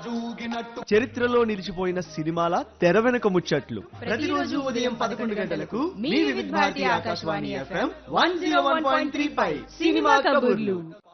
చరిత్రలో నిలిచిపోయిన సినిమాల తెర వెనుక ముచ్చట్లు ప్రతిరోజు ఉదయం 11 గంటలకు మీ వివిధ భారతి ఆకాశవాణి FM 101.3 సినిమా కబుర్లు.